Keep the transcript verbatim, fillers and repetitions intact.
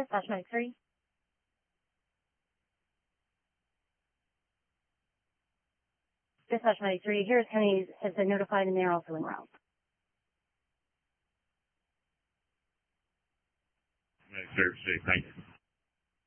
Dispatch ninety-three. Dispatch ninety-three, Harris County has been notified and they're also en route. Service, thank you.